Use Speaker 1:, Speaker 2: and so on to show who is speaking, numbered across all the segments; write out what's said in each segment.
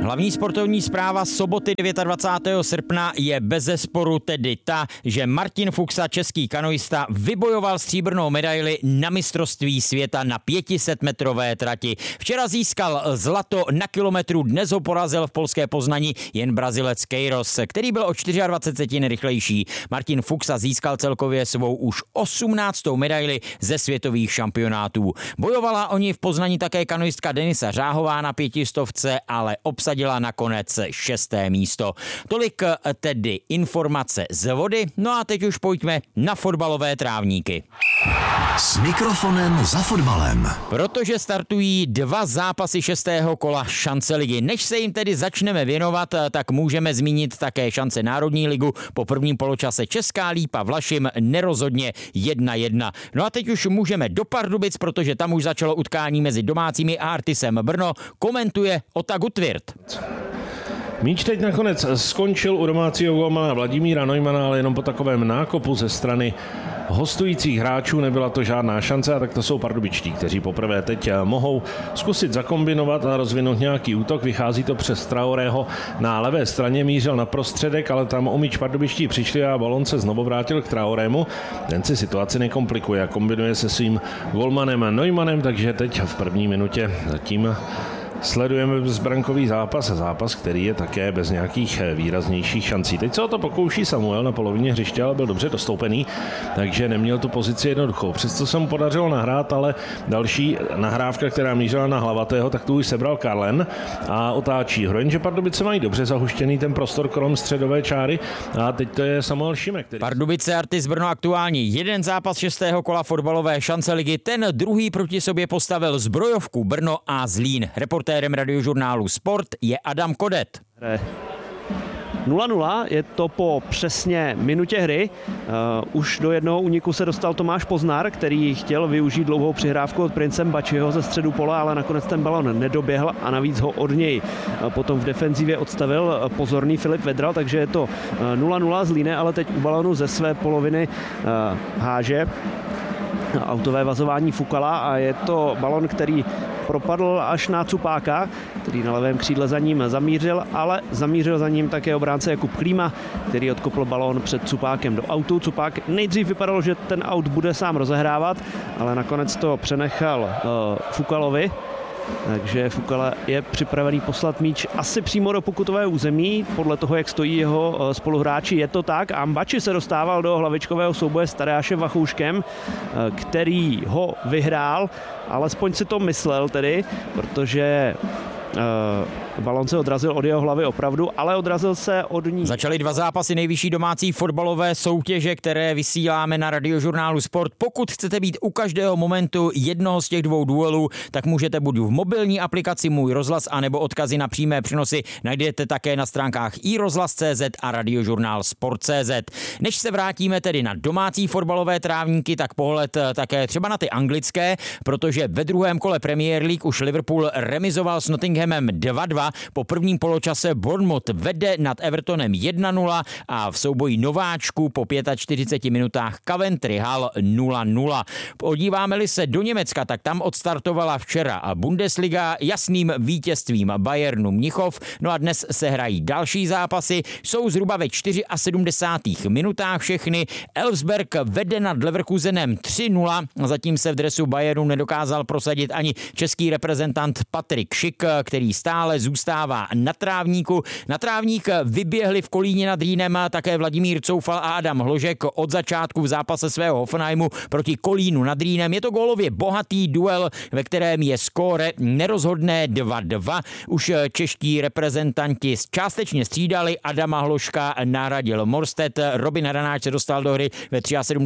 Speaker 1: Hlavní sportovní zpráva soboty 29. srpna je bezesporu tedy ta, že Martin Fuxa, český kanoista, vybojoval stříbrnou medaili na mistrovství světa na 500-metrové trati. Včera získal zlato na kilometru, dnes ho porazil v polské Poznani jen Brazilec Queiroz, který byl o 24 setin rychlejší. Martin Fuxa získal celkově svou už 18. medaili ze světových šampionátů. Bojovala o ní v Poznani také kanoistka Denisa Řáhová na 500, ale obsadila nakonec 6. místo. Tolik tedy informace z vody, no a teď už pojďme na fotbalové trávníky.
Speaker 2: S mikrofonem za fotbalem.
Speaker 1: Protože startují 2 zápasy 6. kola šance ligy. Než se jim tedy začneme věnovat, tak můžeme zmínit také šance Národní ligu. Po prvním poločase Česká Lípa Vlašim nerozhodně 1-1. No a teď už můžeme do Pardubic, protože tam už začalo utkání mezi domácími a Artisem Brno. Komentuje Ota Gutwirth.
Speaker 3: Míč teď nakonec skončil u domácího golmana Vladimíra Neumana, ale jenom po takovém nákopu ze strany hostujících hráčů. Nebyla to žádná šance, a tak to jsou pardubičtí, kteří poprvé teď mohou zkusit zakombinovat a rozvinout nějaký útok. Vychází to přes Traorého na levé straně, mířil na prostředek, ale tam o míč pardubičtí přišli a balon se znovu vrátil k Traorému. Ten si situaci nekomplikuje a kombinuje se svým golmanem Neumannem, takže teď v první minutě zatím sledujeme bezbrankový zápas, který je také bez nějakých výraznějších šancí. Teď se o to pokouší Samuel na polovině hřiště, ale byl dobře dostoupený, takže neměl tu pozici jednoduchou. Přesto se mu podařilo nahrát, ale další nahrávka, která mířila na Hlavatého, tak tu už sebral Karlen a otáčí ho. Jenže Pardubice mají dobře zahuštěný ten prostor kolem středové čáry a teď to je Samuel Šimek.
Speaker 1: Pardubice Artis Brno aktuálně jeden zápas 6. kola fotbalové šance ligy, ten druhý proti sobě postavil Zbrojovku Brno a Zlín. Reportérem radiožurnálu Sport je Adam Kodet.
Speaker 4: 0-0, je to po přesně minutě hry. Už do jednoho úniku se dostal Tomáš Poznar, který chtěl využít dlouhou přihrávku od Prince Mbačiho ze středu pole, ale nakonec ten balon nedoběhl a navíc ho od něj potom v defenzivě odstavil pozorný Filip Vedral, takže je to 0-0 Zlíne, ale teď u balonu ze své poloviny háže autové vazování Fukala a je to balon, který propadl až na Cupáka, který na levém křídle za ním zamířil, ale zamířil za ním také obránce Jakub Klíma, který odkopl balón před Cupákem do autu. Cupák nejdřív vypadalo, že ten aut bude sám rozehrávat, ale nakonec to přenechal Fukalovi. Takže Fukala je připravený poslat míč asi přímo do pokutového území, podle toho, jak stojí jeho spoluhráči, je to tak. A Mbači se dostával do hlavičkového souboje s Tadeášem Vachouškem, který ho vyhrál, alespoň si to myslel tedy, protože balon se odrazil od jeho hlavy opravdu, ale odrazil se od ní.
Speaker 1: Začaly 2 zápasy nejvyšší domácí fotbalové soutěže, které vysíláme na radiožurnálu Sport. Pokud chcete být u každého momentu jednoho z těch 2 duelů, tak můžete buď v mobilní aplikaci Můj rozhlas, anebo odkazy na přímé přenosy najdete také na stránkách iRozhlas.cz a radiožurnál Sport.cz. Než se vrátíme tedy na domácí fotbalové trávníky, tak pohled také třeba na ty anglické, protože ve druhém kole Premier League už Liverpool remizoval s Nottinghamem 2-2. Po prvním poločase Bournemouth vede nad Evertonem 1-0 a v souboji nováčků po 45 minutách Coventry Hall 0-0. Podíváme-li se do Německa, tak tam odstartovala včera Bundesliga jasným vítězstvím Bayernu Mnichov. No a dnes se hrají další zápasy. Jsou zhruba ve 74 minutách všechny. Elfsberg vede nad Leverkusenem 3-0. Zatím se v dresu Bayernu nedokázal prosadit ani český reprezentant Patrik Schick, který stále zůstává na trávníku. Na trávník vyběhli v Kolíně nad Rýnem také Vladimír Coufal a Adam Hložek od začátku v zápase svého Hoffenheimu proti Kolínu nad Rýnem. Je to gólově bohatý duel, ve kterém je skóre nerozhodné 2-2. Už čeští reprezentanti částečně střídali, Adama Hložka nahradil Morstedt, Robin Hranáč se dostal do hry ve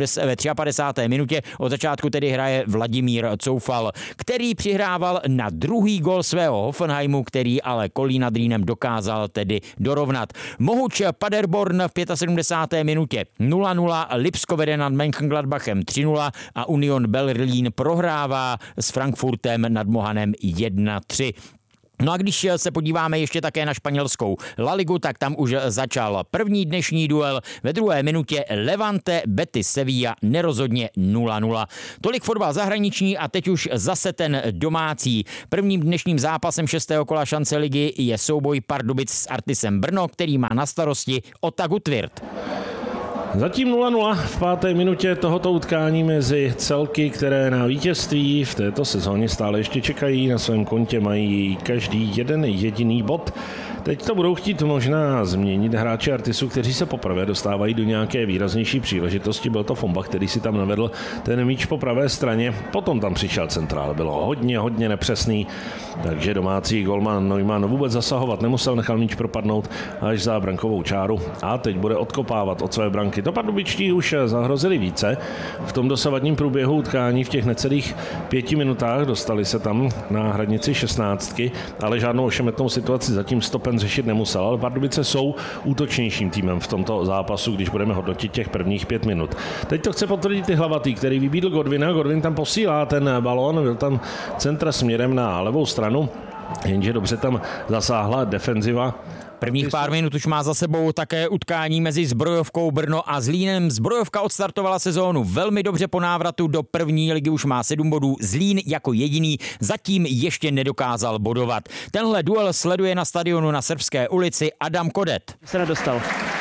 Speaker 1: 53. minutě. Od začátku tedy hraje Vladimír Coufal, který přihrával na druhý gól svého Hoffenheimu, který ale Kolín nad Rýnem dokázal tedy dorovnat. Mohuč Paderborn v 75. minutě 0-0, Lipsko vede nad Mönchengladbachem 3-0 a Union Berlin prohrává s Frankfurtem nad Mohanem 1-3. No a když se podíváme ještě také na španělskou La Ligu, tak tam už začal první dnešní duel. Ve druhé minutě Levante Betis Sevilla nerozhodně 0-0. Tolik fotbal zahraniční a teď už zase ten domácí. Prvním dnešním zápasem 6. kola šance ligy je souboj Pardubic s Artisem Brno, který má na starosti Otagu Tvirt.
Speaker 3: Zatím 0-0 v 5. minutě tohoto utkání mezi celky, které na vítězství v této sezóně stále ještě čekají. Na svém kontě mají každý jeden jediný bod. Teď to budou chtít možná změnit hráči Artisu, kteří se poprvé dostávají do nějaké výraznější příležitosti. Byl to Fomba, který si tam navedl ten míč po pravé straně. Potom tam přišel centrál. Bylo hodně nepřesný, takže domácí golman Neumann vůbec zasahovat nemusel, nechal míč propadnout až za brankovou čáru a teď bude odkopávat od své branky. To pardubičtí už zahrozili více. V tom dosavadním průběhu utkání v těch necelých 5 minutách dostali se tam na hranici 16, ale žádnou ošemetnou situaci zatím stopen řešit nemusel, ale Pardubice jsou útočnějším týmem v tomto zápasu, když budeme hodnotit těch prvních 5 minut. Teď to chce potvrdit i Hlavatý, který vybídl Godwina. Godwin tam posílá ten balón, byl tam centra směrem na levou stranu, jenže dobře tam zasáhla defenziva.
Speaker 1: Prvních pár minut už má za sebou také utkání mezi Zbrojovkou Brno a Zlínem. Zbrojovka odstartovala sezónu velmi dobře, po návratu do první ligy už má 7 bodů. Zlín jako jediný zatím ještě nedokázal bodovat. Tenhle duel sleduje na stadionu na Srbské ulici Adam Kodet.
Speaker 4: Se nedostal.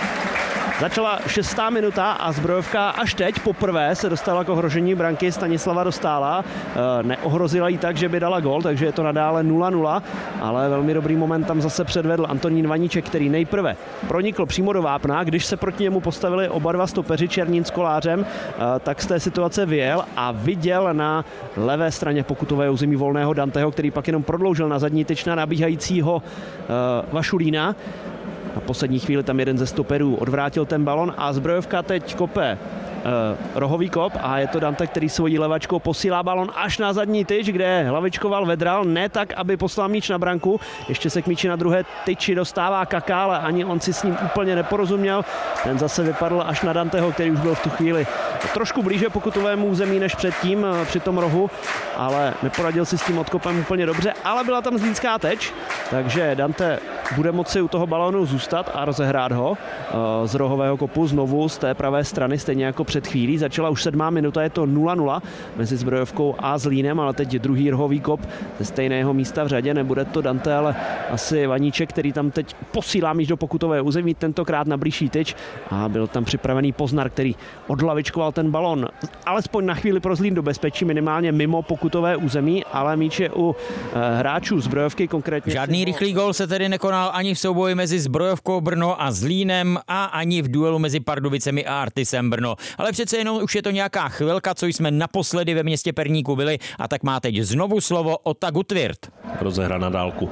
Speaker 4: Začala 6. minuta a Zbrojovka až teď poprvé se dostala k ohrožení branky Stanislava Dostála. Neohrozila ji tak, že by dala gól, takže je to nadále 0-0, ale velmi dobrý moment tam zase předvedl Antonín Vaníček, který nejprve pronikl přímo do vápna, když se proti němu postavili oba dva stopeři Černín s Kolářem, tak z té situace vyjel a viděl na levé straně pokutové území volného Danteho, který pak jenom prodloužil na zadní tyč na nabíhajícího Vašulína. Na poslední chvíli tam jeden ze stoperů odvrátil ten balon a Zbrojovka teď kope rohový kop a je to Dante, který svojí levačkou posílá balon až na zadní tyč, kde hlavičkoval Vedral, ne tak, aby poslal míč na branku. Ještě se k míči na druhé tyči dostává Kaká, ale ani on si s ním úplně neporozuměl. Ten zase vypadl až na Danteho, který už byl v tu chvíli trošku blíže pokutovému území než předtím při tom rohu, ale neporadil si s tím odkopem úplně dobře, ale byla tam zlínská teč, takže Dante bude moci u toho balónu zůstat a rozehrát ho z rohového kopu znovu z té pravé strany, stejně jako před chvílí. Začala už 7. minuta, je to 0-0 mezi Zbrojovkou a Zlínem, ale teď druhý rohový kop ze stejného místa v řadě. Nebude to Dante, ale asi Vaníček, který tam teď posílá míč do pokutové území, tentokrát na blížší tyč a byl tam připravený Poznar, který odhlavičkoval ten balon alespoň na chvíli pro Zlín do bezpečí, minimálně mimo pokutové území, ale míč je u hráčů Zbrojovky konkrétně.
Speaker 1: Žádný rychlý gól se tedy nekonal ani v souboji mezi Zbrojovkou Brno a Zlínem a ani v duelu mezi Pardubicemi a Artisem Brno. Ale přece jenom už je to nějaká chvilka, co jsme naposledy ve městě Perníku byli, a tak má teď znovu slovo Otagu Tvirt.
Speaker 3: Rozehra na dálku.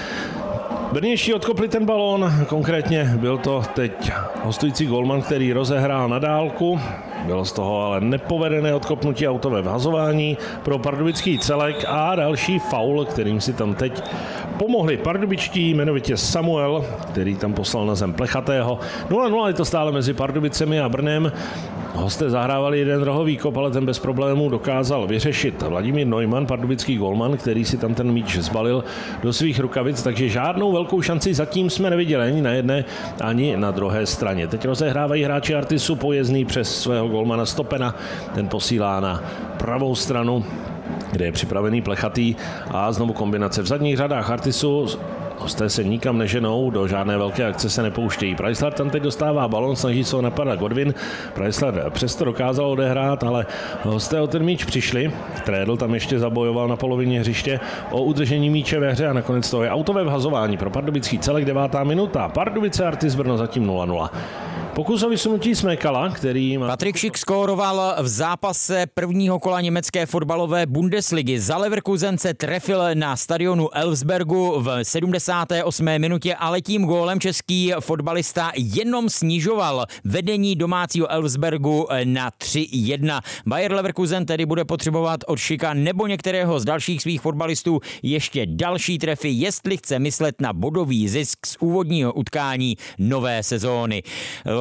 Speaker 3: Brnější odkopli ten balón, konkrétně byl to teď hostující golman, který rozehrál na dálku. Bylo z toho ale nepovedené odkopnutí autové vhazování pro pardubický celek a další faul, kterým si tam teď pomohli pardubičtí, jmenovitě Samuel, který tam poslal na zem Plechatého. 0-0 je to stále mezi Pardubicemi a Brnem. Hosté zahrávali jeden rohový kop, ale ten bez problémů dokázal vyřešit Vladimír Neumann, pardubický golman, který si tam ten míč zbalil do svých rukavic, takže žádnou velkou šanci zatím jsme neviděli ani na jedné, ani na druhé straně. Teď rozehrávají hráči Artisu Pojezdný přes svého golmana Stopena, ten posílá na pravou stranu, kde je připravený Plechatý a znovu kombinace v zadních řadách Artisu. Hosté se nikam neženou, do žádné velké akce se nepouštějí. Preissler tam teď dostává balon, snaží se ho napadat Godwin. Preissler přesto dokázal odehrát, ale hosté o ten míč přišli. Trédl tam ještě zabojoval na polovině hřiště o udržení míče ve hře a nakonec to je autové vhazování pro pardubický celek, 9. minuta. Pardubice Artis Brno zatím 0-0. Pokus o vysunutí Smekala, který má...
Speaker 1: Patrik Schick skóroval v zápase prvního kola německé fotbalové Bundesligy. Za Leverkusen se trefil na stadionu Elfsbergu v 78. minutě, ale tím gólem český fotbalista jenom snižoval vedení domácího Elfsbergu na 3-1. Bayer Leverkusen tedy bude potřebovat od Schicka nebo některého z dalších svých fotbalistů ještě další trefy, jestli chce myslet na bodový zisk z úvodního utkání nové sezóny.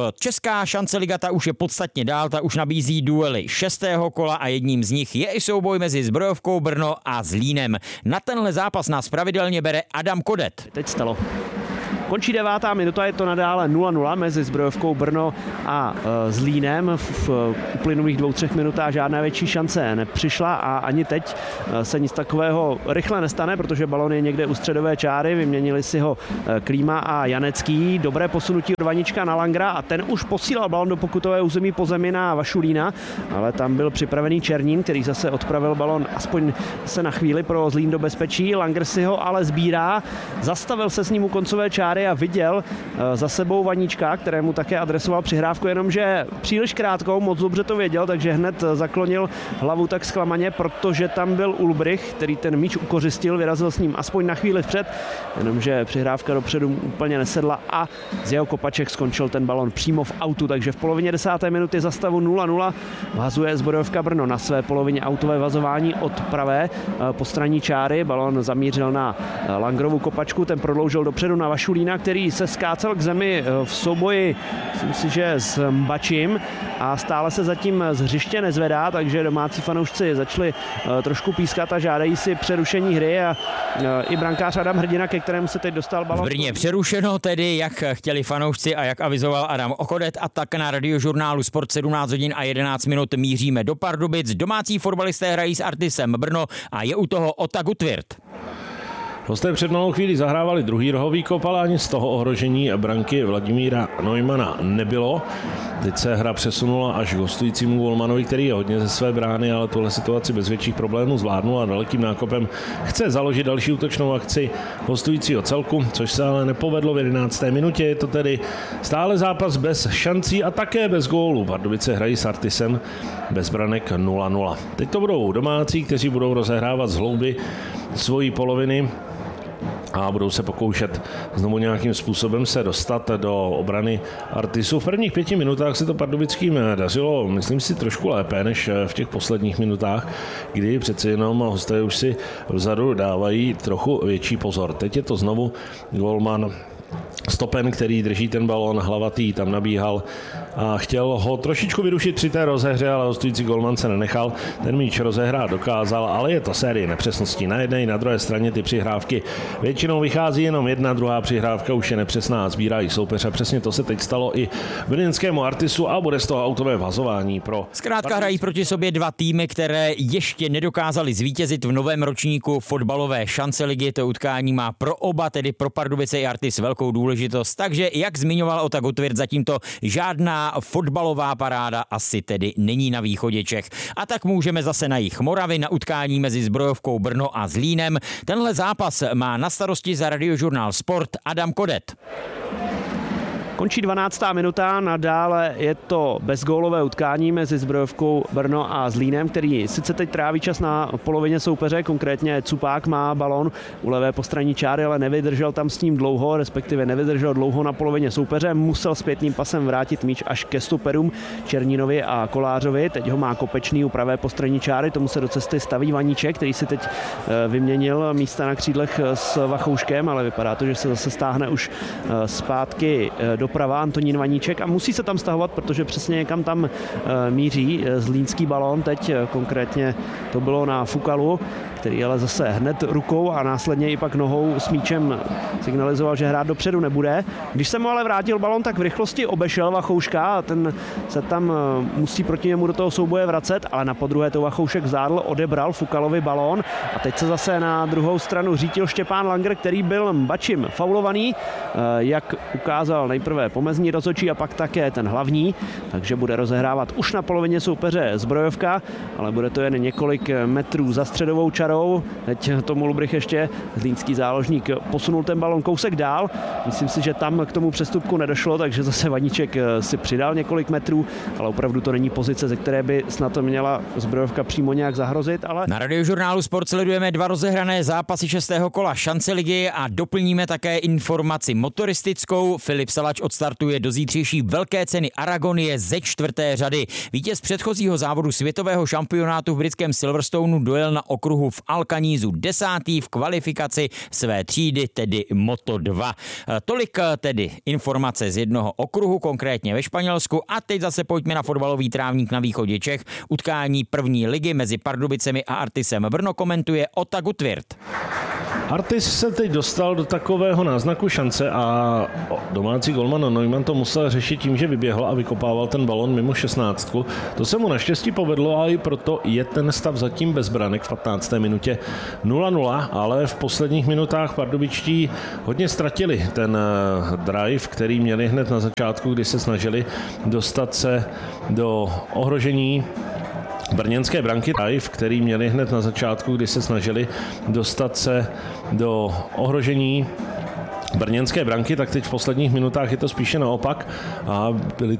Speaker 1: Česká šance liga, ta už je podstatně dál, ta už nabízí duely 6. kola a jedním z nich je i souboj mezi Zbrojovkou Brno a Zlínem. Na tenhle zápas nás pravidelně bere Adam Kodet.
Speaker 4: Teď stalo. Končí 9. minuta, je to nadále 0-0 mezi Zbrojovkou Brno a Zlínem. V uplynulých 2-3 minutách žádná větší šance nepřišla a ani teď se nic takového rychle nestane, protože balon je někde u středové čáry, vyměnili si ho Klíma a Janecký. Dobré posunutí od Vanička na Langra a ten už posílal balon do pokutové území po zemi na Vašulína, ale tam byl připravený Černín, který zase odpravil balon aspoň se na chvíli pro Zlín do bezpečí. Langer si ho ale sbírá, zastavil se s ním u koncové čáry a viděl za sebou Vaníčka, kterému také adresoval přihrávku, jenomže příliš krátkou, moc dobře to věděl, takže hned zaklonil hlavu tak zklamaně, protože tam byl Ulbrich, který ten míč ukořistil, vyrazil s ním aspoň na chvíli vpřed, jenomže přihrávka dopředu úplně nesedla a z jeho kopaček skončil ten balon přímo v autu, takže v polovině 10. minuty za stavu 0-0 vazuje Zbrojovka Brno na své polovině autové vazování od pravé postranní čáry, balon zamířil na Langrovu kopačku, ten prodloužil dopředu na Vašulína, který se skácel k zemi v souboji, myslím si, že s Mbačím a stále se zatím z hřiště nezvedá, takže domácí fanoušci začali trošku pískat a žádají si přerušení hry a i brankář Adam Hrdina, ke kterému se teď dostal balon.
Speaker 1: V Brně přerušeno tedy, jak chtěli fanoušci a jak avizoval Adam Kodet, a tak na Radiožurnálu Sport 17 hodin a 11 minut míříme do Pardubic. Domácí fotbalisté hrají s Artisem Brno a je u toho Ota Gutwirth.
Speaker 3: Hosté před malou chvíli zahrávali druhý rohový kop, ale ani z toho ohrožení branky Vladimíra Neumana nebylo. Teď se hra přesunula až k hostujícímu golmanovi, který je hodně ze své brány, ale tuhle situaci bez větších problémů zvládnul a dalekým nákopem chce založit další útočnou akci hostujícího celku, což se ale nepovedlo v 11. minutě. Je to tedy stále zápas bez šancí a také bez gólů. Pardubice hrají s Artisem bez branek 0-0. Teď to budou domácí, kteří budou rozehrávat z hlouby svojí poloviny a budou se pokoušet znovu nějakým způsobem se dostat do obrany Artisu. V prvních 5 minutách se to pardubickým dařilo, myslím si, trošku lépe než v těch posledních minutách, kdy přeci jenom hosté už si vzadu dávají trochu větší pozor. Teď je to znovu golman Stopen, který drží ten balón, Hlavatý tam nabíhal a chtěl ho trošičku vyrušit při té rozehře, ale hostující golman se nenechal. Ten míč rozehrát dokázal, ale je to série nepřesností. Na jedné i na druhé straně ty přihrávky většinou vychází jenom jedna, druhá přihrávka už je nepřesná a sbírá jí soupeře. Přesně to se teď stalo i brněnskému Artisu a bude z toho autové vazování pro...
Speaker 1: Zkrátka hrají proti sobě dva týmy, které ještě nedokázali zvítězit v novém ročníku fotbalové šance ligy. To utkání má pro oba, tedy pro Pardubice i Artis, velkou důležitost. Takže, jak zmiňoval Ota Gutwirth, zatím to žádná fotbalová paráda asi tedy není na východě Čech. A tak můžeme zase na jih Moravy na utkání mezi Zbrojovkou Brno a Zlínem. Tenhle zápas má na starosti za Radiožurnál Sport Adam Kodet.
Speaker 4: Končí 12. minuta, nadále je to bezgólové utkání mezi Zbrojovkou Brno a Zlínem, který sice teď tráví čas na polovině soupeře, konkrétně Cupák má balon u levé postranní čáry, ale nevydržel tam s ním dlouho, respektive nevydržel dlouho na polovině soupeře, musel zpětným pasem vrátit míč až ke stoperům Černínovi a Kolářovi, teď ho má Kopečný u pravé postranní čáry, tomu se do cesty staví Vaníček, který si teď vyměnil místa na křídlech s Vachouškem, ale vypadá to, že se zase stáhne už zpátky doprava Antonín Vaníček a musí se tam stahovat, protože přesně někam tam míří zlínský balón, teď konkrétně to bylo na Fukalu, který ale zase hned rukou a následně i pak nohou s míčem signalizoval, že hrát dopředu nebude. Když se mu ale vrátil balón, tak v rychlosti obešel Vachouška a ten se tam musí proti němu do toho souboje vracet, ale na podruhé to Vachoušek zádl, odebral Fukalovi balón a teď se zase na druhou stranu řítil Štěpán Langer, který byl Mbačím faulovaný, jak ukázal nejprve pomezní rozhodčí a pak také ten hlavní, takže bude rozehrávat už na polovině soupeře Zbrojovka, ale bude to jen několik metrů za středovou čarou. Teď tomu Ulbrich ještě zlínský záložník posunul ten balon kousek dál. Myslím si, že tam k tomu přestupku nedošlo, takže zase Vaníček si přidal několik metrů, ale opravdu to není pozice, ze které by snad měla Zbrojovka přímo nějak zahrozit. Ale...
Speaker 1: Na Radiožurnálu Sport sledujeme 2 rozehrané zápasy 6. kola šance ligy a doplníme také informaci motoristickou. Filip Salač od odstartuje do zítřejší velké ceny Aragonie ze 4. řady. Vítěz předchozího závodu světového šampionátu v britském Silverstoneu dojel na okruhu v Alcanízu 10. v kvalifikaci své třídy, tedy Moto2. Tolik tedy informace z jednoho okruhu, konkrétně ve Španělsku. A teď zase pojďme na fotbalový trávník na východě Čech. Utkání první ligy mezi Pardubicemi a Artisem Brno komentuje Ota Gutwirth.
Speaker 3: Artis se teď dostal do takového náznaku šance a domácí golman Neumann to musel řešit tím, že vyběhl a vykopával ten balon mimo 16. To se mu naštěstí povedlo a i proto je ten stav zatím bez branek v 15. minutě 0-0, ale v posledních minutách pardubičtí hodně ztratili ten drive, který měli hned na začátku, kdy se snažili dostat se do ohrožení brněnské branky, který měli hned na začátku, kdy se snažili dostat se do ohrožení brněnské branky, tak teď v posledních minutách je to spíše naopak a byli